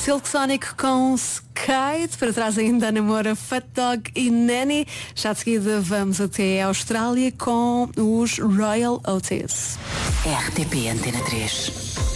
Silk Sonic com Skate, para trás ainda namora Fat Dog e Nanny. Já de seguida vamos até a Austrália com os Royal Otis. RTP Antena 3.